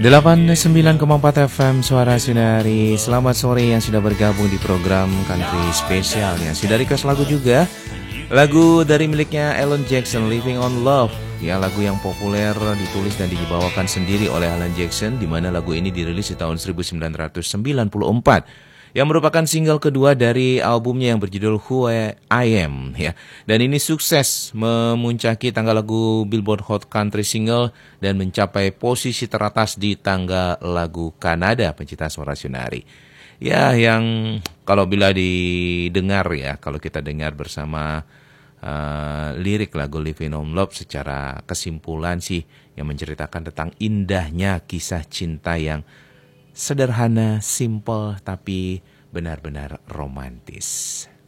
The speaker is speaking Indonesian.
89,4 FM Suara Sinari. Selamat sore yang sudah bergabung di program Country Spesial yang sudah request lagu juga. Lagu dari miliknya Alan Jackson, Living on Love. Ya, lagu yang populer ditulis dan dibawakan sendiri oleh Alan Jackson, di mana lagu ini dirilis di tahun 1994. Yang merupakan single kedua dari albumnya yang berjudul Who I Am, ya. Dan ini sukses memuncaki tangga lagu Billboard Hot Country Single dan mencapai posisi teratas di tangga lagu Kanada pencipta suara Sunari. Ya, yang kalau bila didengar ya, kalau kita dengar bersama lirik lagu Living on Love secara kesimpulan sih yang menceritakan tentang indahnya kisah cinta yang sederhana, simple, tapi benar-benar romantis.